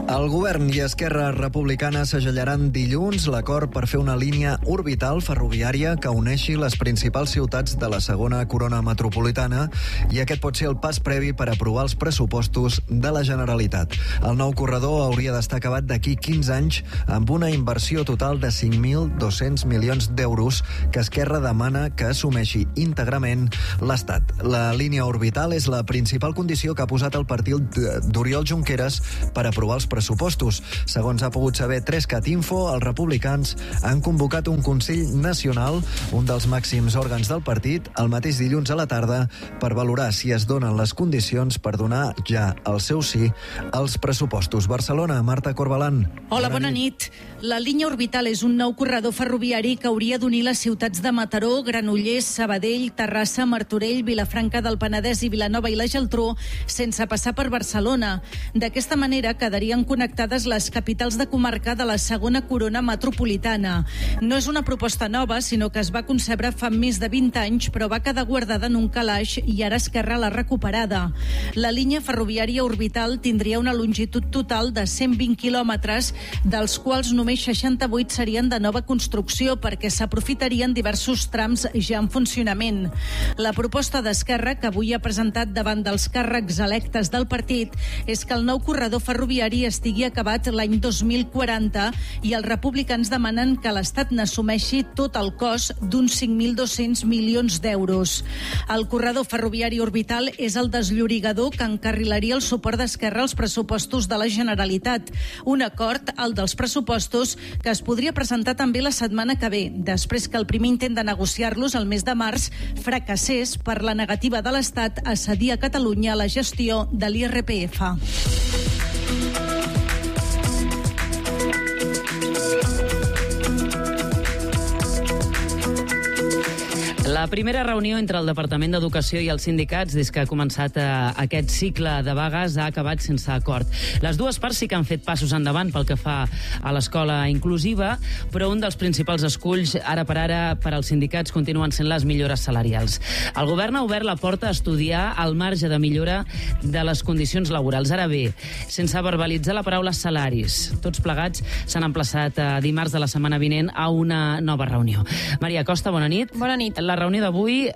El govern i Esquerra Republicana segellaran dilluns l'acord per fer una línia orbital ferroviària que uneixi les principals ciutats de la segona corona metropolitana, i aquest pot ser el pas previ per aprovar els pressupostos de la Generalitat. El nou corredor hauria d'estar acabat d'aquí 15 anys amb una inversió total de 5.200 milions d'euros que Esquerra demana que assumeixi íntegrament l'Estat. La línia orbital és la principal condició que ha posat el partit d'Oriol Junqueras per aprovar els pressupostos. Segons ha pogut saber 3CatInfo, els republicans han convocat un Consell Nacional, un dels màxims òrgans del partit, el mateix dilluns a la tarda per valorar si es donen les condicions per donar ja el seu sí als pressupostos. Barcelona, Marta Corbalan. Hola, bona nit. La línia orbital és un nou corredor ferroviari que hauria d'unir les ciutats de Mataró, Granollers, Sabadell, Terrassa, Martorell, Vilafranca del Penedès i Vilanova i la Geltrú, sense passar per Barcelona. D'aquesta manera quedarien connectades les capitals de comarca de la segona corona metropolitana. No és una proposta nova, sinó que es va concebre fa més de 20 anys, però va quedar guardada en un calaix i ara Esquerra l'ha recuperada. La línia ferroviària orbital tindria una longitud total de 120 quilòmetres, dels quals només 68 serien de nova construcció perquè s'aprofitarien diversos trams ja en funcionament. La proposta d'Esquerra, que avui ha presentat davant dels càrrecs electes del partit, és que el nou corredor ferroviari estigui acabat l'any 2040 i els republicans demanen que l'Estat n'assumeixi tot el cost d'uns 5.200 milions d'euros. El corredor ferroviari orbital és el desllorigador que encarrilaria el suport d'Esquerra als pressupostos de la Generalitat. Un acord, el dels pressupostos, que es podria presentar també la setmana que ve, després que el primer intent de negociar-los el mes de març fracassés per la negativa de l'Estat a cedir a Catalunya la gestió de l'IRPF. La primera reunió entre el Departament d'Educació i els sindicats des que ha començat aquest cicle de vagues ha acabat sense acord. Les dues parts sí que han fet passos endavant pel que fa a l'escola inclusiva, però un dels principals esculls ara per als sindicats continuen sent les millores salarials. El govern ha obert la porta a estudiar el marge de millora de les condicions laborals. Ara bé, sense verbalitzar la paraula salaris. Tots plegats s'han emplaçat dimarts de la setmana vinent a una nova reunió. Maria Costa, bona nit. Bona nit. La reunió d'avui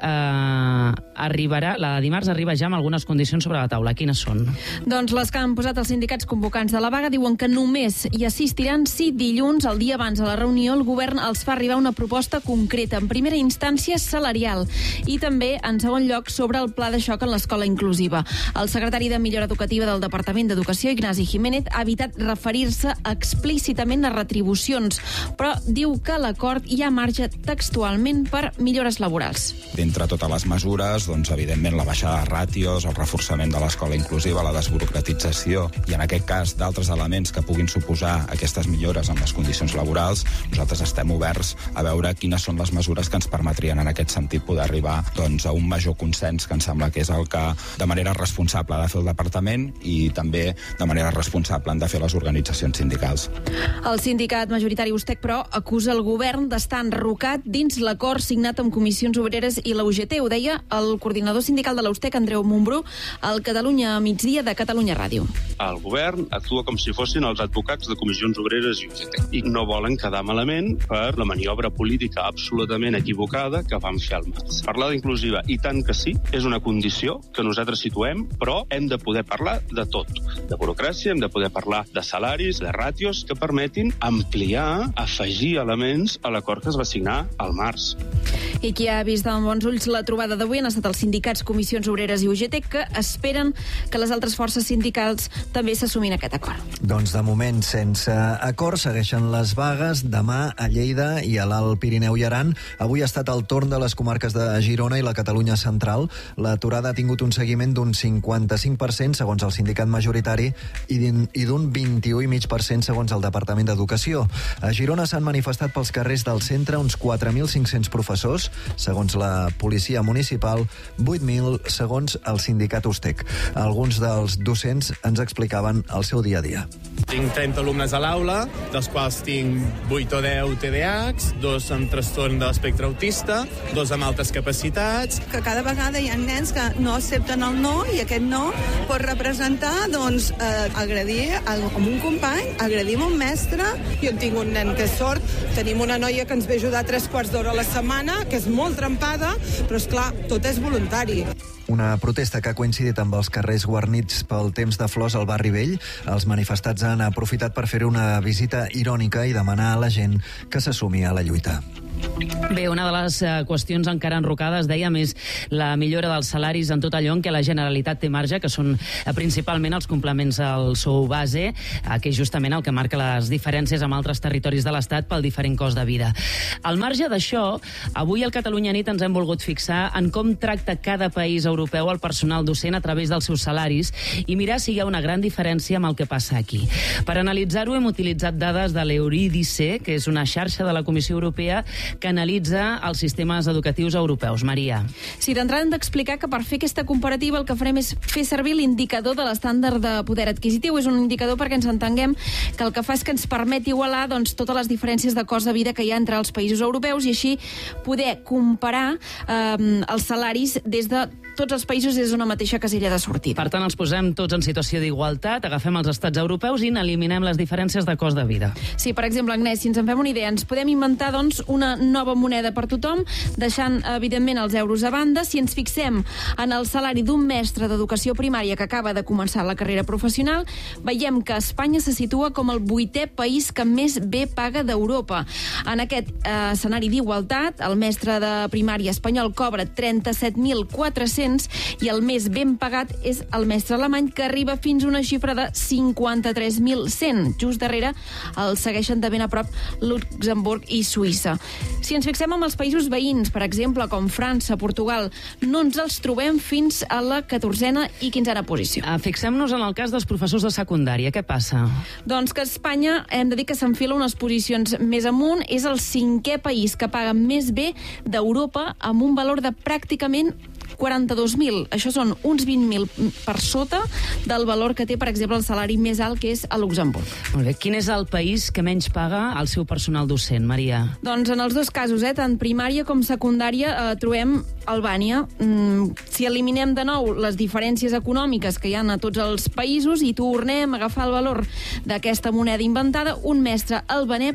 arribarà, la de dimarts arriba ja amb algunes condicions sobre la taula. Quines són? Doncs les que han posat els sindicats convocants de la vaga diuen que només hi assistiran si dilluns, el dia abans de la reunió, el govern els fa arribar una proposta concreta, en primera instància salarial, i també, en segon lloc, sobre el pla de xoc en l'escola inclusiva. El secretari de Millora Educativa del Departament d'Educació, Ignasi Jiménez, ha evitat referir-se explícitament a retribucions, però diu que a l'acord hi ha marge textualment per millores laborals. D'entre totes les mesures, doncs, evidentment, la baixada de ràtios, el reforçament de l'escola inclusiva, la desburocratització i, en aquest cas, d'altres elements que puguin suposar aquestes millores en les condicions laborals, nosaltres estem oberts a veure quines són les mesures que ens permetrien, en aquest sentit, poder arribar doncs, a un major consens, que em sembla que és el que, de manera responsable, ha de fer el Departament i també, de manera responsable, han de fer les organitzacions sindicals. El sindicat majoritari USTEC, però, acusa el govern d'estar enrocat dins l'acord signat amb Comissions Obreres i la UGT. Ho deia el coordinador sindical de la USTEC, Andreu Montbrú, al Catalunya Migdia de Catalunya Ràdio. El govern actua com si fossin els advocats de Comissions Obreres i UGT i no volen quedar malament per la maniobra política absolutament equivocada que van fer al març. Parlar d'inclusiva, i tant que sí, és una condició que nosaltres situem, però hem de poder parlar de tot. De burocràcia, hem de poder parlar de salaris, de ràtios que permetin ampliar, afegir elements a l'acord que es va signar al març. I qui ha vist amb bons ulls la trobada d'avui han estat els sindicats, Comissions Obreres i UGT, que esperen que les altres forces sindicals també s'assumin aquest acord. Doncs de moment, sense acord, segueixen les vagues. Demà a Lleida i a l'Alt Pirineu i Aran. Avui ha estat el torn de les comarques de Girona i la Catalunya Central. L'aturada ha tingut un seguiment d'un 55%, segons el sindicat majoritari, i d'un 21,5% segons el Departament d'Educació. A Girona s'han manifestat pels carrers del centre uns 4.500 professors segons la policia municipal, 8.000 segons el sindicat USTEC. Alguns dels docents ens explicaven el seu dia a dia. Tinc 30 alumnes a l'aula, dels quals tinc 8 o 10 TDAHs, 2 amb trastorn de l'espectre autista, 2 amb altes capacitats. Que cada vegada hi ha nens que no accepten el no, i aquest no pot representar, agredir amb un company, agredir amb un mestre. Jo tinc un nen que és sord, tenim una noia que ens ve ajudar 3/4 d'hora a la setmana, que és molt trempada, però és clar, tot és voluntari. Una protesta que ha coincidit amb els carrers guarnits pel temps de flors al barri vell. Els manifestants han aprofitat per fer una visita irònica i demanar a la gent que s'assumi a la lluita. Bé, una de les qüestions encara enrocades, dèiem, és la millora dels salaris en tot allò en què la Generalitat té marge, que són principalment els complements al sou base, que és justament el que marca les diferències amb altres territoris de l'Estat pel diferent cost de vida. Al marge d'això, avui al Catalunya Nit ens hem volgut fixar en com tracta cada país europeu el personal docent a través dels seus salaris i mirar si hi ha una gran diferència amb el que passa aquí. Per analitzar-ho hem utilitzat dades de l'Eurídice, que és una xarxa de la Comissió Europea que analitza els sistemes educatius europeus. Maria. Sí, d'entrada hem d'explicar que per fer aquesta comparativa el que farem és fer servir l'indicador de l'estàndard de poder adquisitiu. És un indicador perquè ens entenguem que el que fa és que ens permet igualar totes les diferències de cost de vida que hi ha entre els països europeus i així poder comparar els salaris des de tots els països des d'una mateixa casella de sortida. Per tant, els posem tots en situació d'igualtat, agafem els estats europeus i n'eliminem les diferències de cost de vida. Sí, per exemple, Agnès, si ens en fem una idea, ens podem inventar, una nova moneda per tothom, deixant, evidentment, els euros a banda. Si ens fixem en el salari d'un mestre d'educació primària que acaba de començar la carrera professional, veiem que Espanya se situa com el 8è país que més bé paga d'Europa. En aquest escenari d'igualtat, el mestre de primària espanyol cobra 37.400 i el més ben pagat és el mestre alemany, que arriba fins a una xifra de 53.100. Just darrere el segueixen de ben a prop Luxemburg i Suïssa. Si ens fixem en els països veïns, per exemple, com França, Portugal, no ens els trobem fins a la 14a i 15a posició. Fixem-nos en el cas dels professors de secundària. Què passa? Doncs que Espanya, hem de dir que s'enfila unes posicions més amunt. És el 5è país que paga més bé d'Europa, amb un valor de pràcticament 42.000. Això són uns 20.000 per sota del valor que té, per exemple, el salari més alt, que és a Luxemburg. Molt bé. Quin és el país que menys paga el seu personal docent, Maria? Doncs en els dos casos, tant primària com secundària, trobem Albània. Si eliminem de nou les diferències econòmiques que hi ha a tots els països i tornem a agafar el valor d'aquesta moneda inventada, un mestre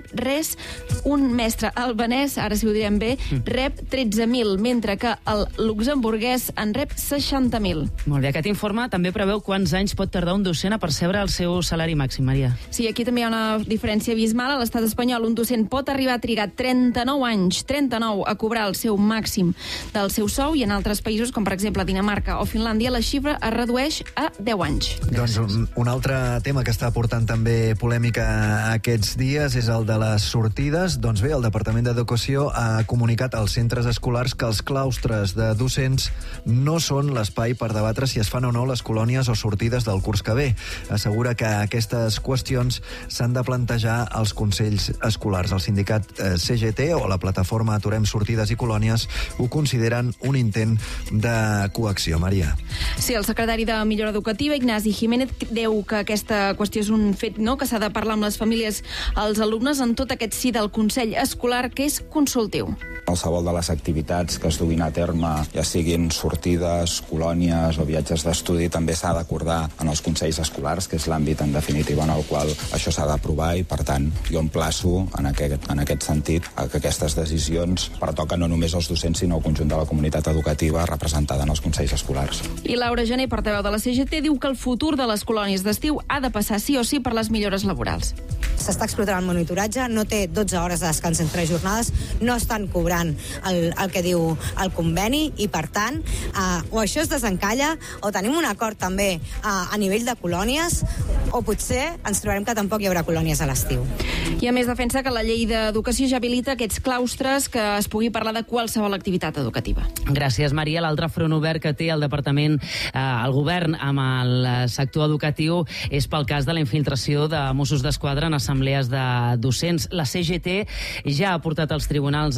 albanès, ara si ho direm bé, rep 13.000, mentre que el luxemburguès en rep 60.000. Molt bé, aquest informe també preveu quants anys pot tardar un docent a percebre el seu salari màxim, Maria. Sí, aquí també hi ha una diferència abismal. A l'estat espanyol un docent pot arribar a trigar 39 anys, 39, a cobrar el seu màxim del seu sou, i en altres països, com per exemple Dinamarca o Finlàndia, la xifra es redueix a 10 anys. Doncs un altre tema que està portant també polèmica aquests dies és el de les sortides. Doncs bé, el Departament d'Educació ha comunicat als centres escolars que els claustres de docents no són l'espai per debatre si es fan o no les colònies o sortides del curs que ve. Assegura que aquestes qüestions s'han de plantejar als consells escolars. El sindicat CGT o la plataforma Aturem Sortides i Colònies ho consideren un intent de coacció. Maria. Sí, el secretari de Millora Educativa, Ignasi Jiménez, creu que aquesta qüestió és un fet, que s'ha de parlar amb les famílies, els alumnes, en tot aquest si del Consell Escolar, que és consultiu. Qualsevol de les activitats que es duguin a terme, ja siguin sortides, colònies o viatges d'estudi, també s'ha d'acordar en els consells escolars, que és l'àmbit, en definitiva, en el qual això s'ha d'aprovar, i, per tant, jo emplaço, en aquest sentit, a que aquestes decisions pertoquen no només als docents, sinó al conjunt de la comunitat educativa representada en els consells escolars. I Laura Gené, portaveu de la CGT, diu que el futur de les colònies d'estiu ha de passar sí o sí per les millores laborals. S'està explotant el monitoratge, no té 12 hores de descans entre jornades, no estan cobrant el que diu el conveni, i per tant, o això es desencalla, o tenim un acord també a nivell de colònies, o potser ens trobarem que tampoc hi haurà colònies a l'estiu. I a més defensa que la llei d'educació ja habilita aquests claustres, que es pugui parlar de qualsevol activitat educativa. Gràcies, Maria. L'altre front obert que té el departament, el govern, amb el sector educatiu és pel cas de la infiltració de Mossos d'Esquadra en assemblees de docents. La CGT ja ha portat als tribunals el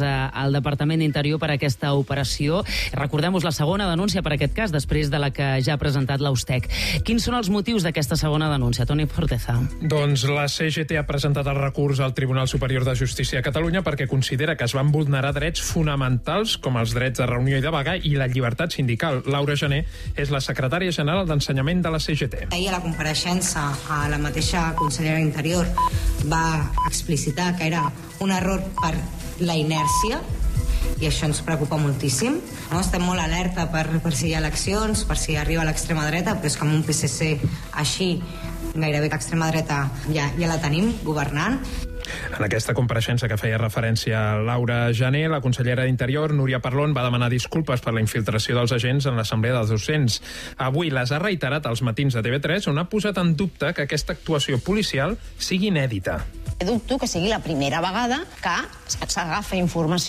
al Departament d'Interior per aquesta operació. Recordem-vos la segona denúncia per aquest cas, després de la que ja ha presentat l'Austec. Quins són els motius d'aquesta segona denúncia? Toni Forteza. Doncs la CGT ha presentat el recurs al Tribunal Superior de Justícia de Catalunya perquè considera que es van vulnerar drets fonamentals com els drets de reunió i de vaga i la llibertat sindical. Laura Jané és la secretària general d'Ensenyament de la CGT. Ahir a la compareixença la mateixa consellera d'Interior va explicitar que era un error per la inèrcia i això ens preocupa moltíssim. Estem molt alerta per si hi ha eleccions, per si arriba l'extrema dreta, però és que amb un PSC així gairebé l'extrema dreta ja la tenim governant. En aquesta compareixença que feia referència a Laura Jané, la consellera d'Interior, Núria Parlon, va demanar disculpes per la infiltració dels agents en l'assemblea dels docents. Avui les ha reiterat als matins de TV3, on ha posat en dubte que aquesta actuació policial sigui inèdita. Dubto que sigui la primera vegada que s'agafa informació